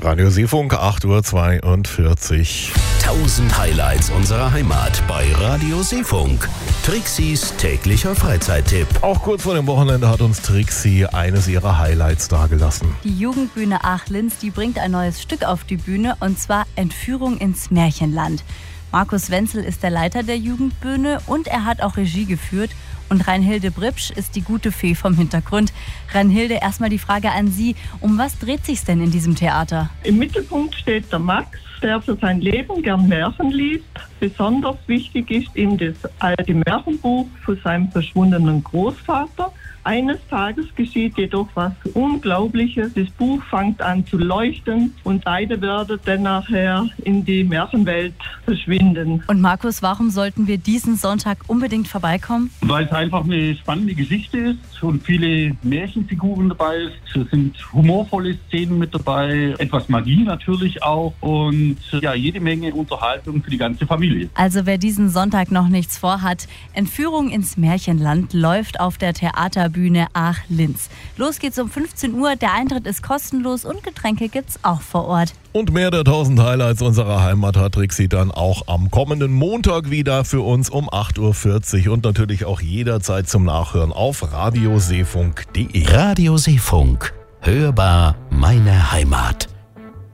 Radio Seefunk, 8:42 Uhr. 1000 Highlights unserer Heimat bei Radio Seefunk. Trixis täglicher Freizeittipp. Auch kurz vor dem Wochenende hat uns Trixi eines ihrer Highlights dargelassen. Die Jugendbühne Aach-Linz, die bringt ein neues Stück auf die Bühne, und zwar Entführung ins Märchenland. Markus Wenzel ist der Leiter der Jugendbühne und er hat auch Regie geführt. Und Reinhilde Bripsch ist die gute Fee vom Hintergrund. Reinhilde, erstmal die Frage an Sie. Um was dreht sich's denn in diesem Theater? Im Mittelpunkt steht der Max, der für sein Leben gern Märchen liest. Besonders wichtig ist ihm das alte Märchenbuch von seinem verschwundenen Großvater. Eines Tages geschieht jedoch was Unglaubliches. Das Buch fängt an zu leuchten und beide werden dann nachher in die Märchenwelt verschwinden. Und Markus, warum sollten wir diesen Sonntag unbedingt vorbeikommen? Weil es einfach eine spannende Geschichte ist und viele Märchenfiguren dabei ist. Es sind humorvolle Szenen mit dabei, etwas Magie natürlich auch und ja, jede Menge Unterhaltung für die ganze Familie. Also wer diesen Sonntag noch nichts vorhat, Entführung ins Märchenland läuft auf der Theaterbühne Aach-Linz. Los geht's um 15 Uhr, der Eintritt ist kostenlos und Getränke gibt's auch vor Ort. Und mehr der 1000 Highlights unserer Heimat hat Trixi dann auch am kommenden Montag wieder für uns um 8:40 Uhr und natürlich auch jederzeit zum Nachhören auf radioseefunk.de. Radio Seefunk. Hörbar meine Heimat.